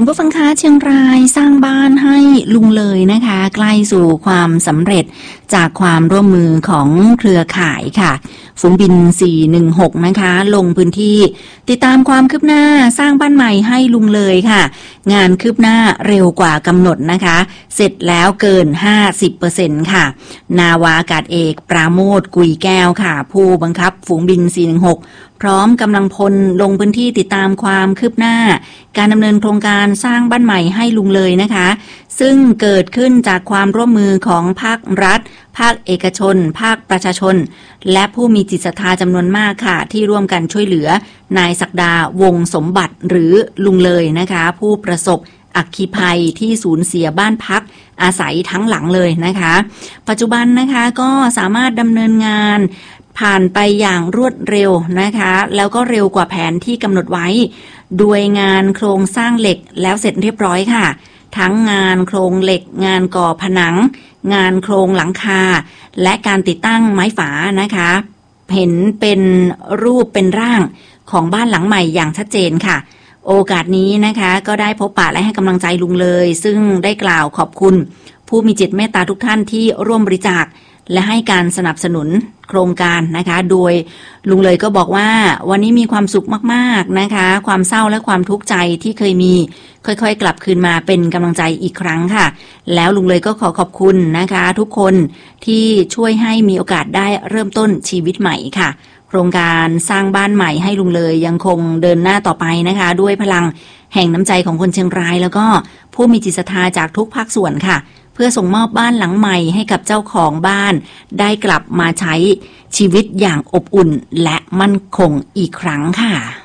คุณผู้ฟังคะเชียงรายสร้างบ้านให้ลุงเลยนะคะใกล้สู่ความสำเร็จจากความร่วมมือของเครือข่ายค่ะฝูงบิน416นะคะลงพื้นที่ติดตามความคืบหน้าสร้างบ้านใหม่ให้ลุงเลยค่ะงานคืบหน้าเร็วกว่ากำหนดนะคะเสร็จแล้วเกิน 50% ค่ะนาวาอากาศเอกปราโมทกุยแก้วค่ะผู้บังคับฝูงบิน416พร้อมกำลังพลลงพื้นที่ติดตามความคืบหน้าการดำเนินโครงการสร้างบ้านใหม่ให้ลุงเลยนะคะซึ่งเกิดขึ้นจากความร่วมมือของภาครัฐภาคเอกชนภาคประชาชนและผู้มีจิตศรัทธาจำนวนมากค่ะที่ร่วมกันช่วยเหลือนายศักดาวงสมบัติหรือลุงเลยนะคะผู้ประสบอัคคีภัยที่สูญเสียบ้านพักอาศัยทั้งหลังเลยนะคะปัจจุบันนะคะก็สามารถดำเนินงานผ่านไปอย่างรวดเร็วนะคะแล้วก็เร็วกว่าแผนที่กำหนดไว้ด้วยงานโครงสร้างเหล็กแล้วเสร็จเรียบร้อยค่ะทั้งงานโครงเหล็กงานก่อผนังงานโครงหลังคาและการติดตั้งไม้ฝานะคะเห็นเป็นรูปเป็นร่างของบ้านหลังใหม่อย่างชัดเจนค่ะโอกาสนี้นะคะก็ได้พบปะและให้กำลังใจลุงเลยซึ่งได้กล่าวขอบคุณผู้มีจิตเมตตาทุกท่านที่ร่วมบริจาคและให้การสนับสนุนโครงการนะคะโดยลุงเลยก็บอกว่าวันนี้มีความสุขมากๆนะคะความเศร้าและความทุกข์ใจที่เคยมีค่อยๆกลับคืนมาเป็นกำลังใจอีกครั้งค่ะแล้วลุงเลยก็ขอขอบคุณนะคะทุกคนที่ช่วยให้มีโอกาสได้เริ่มต้นชีวิตใหม่ค่ะโครงการสร้างบ้านใหม่ให้ลุงเลยยังคงเดินหน้าต่อไปนะคะด้วยพลังแห่งน้ำใจของคนเชียงรายแล้วก็ผู้มีจิตศรัทธาจากทุกภาคส่วนค่ะเพื่อส่งมอบบ้านหลังใหม่ให้กับเจ้าของบ้านได้กลับมาใช้ชีวิตอย่างอบอุ่นและมั่นคงอีกครั้งค่ะ